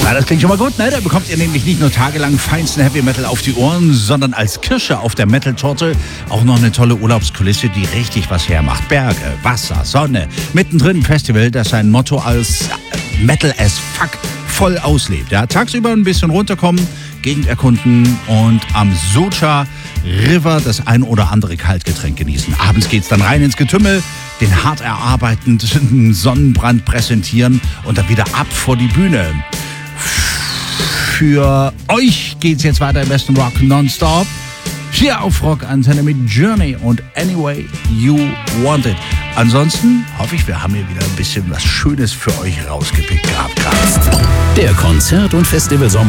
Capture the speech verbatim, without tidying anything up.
Na, das klingt schon mal gut, ne? Da bekommt ihr nämlich nicht nur tagelang feinsten Heavy Metal auf die Ohren, sondern als Kirsche auf der Metal-Torte auch noch eine tolle Urlaubskulisse, die richtig was hermacht. Berge, Wasser, Sonne, mittendrin ein Festival, das sein Motto als Metal as Fuck voll auslebt. Ja? Tagsüber ein bisschen runterkommen, Gegend erkunden und am Socha River das ein oder andere Kaltgetränk genießen. Abends geht's dann rein ins Getümmel, den hart erarbeitenden Sonnenbrand präsentieren und dann wieder ab vor die Bühne. Für euch geht's jetzt weiter im besten Rock nonstop. Hier auf Rock Antenne mit Journey und Anyway You Want It. Ansonsten hoffe ich, wir haben hier wieder ein bisschen was Schönes für euch rausgepickt gehabt. Der Konzert- und Festival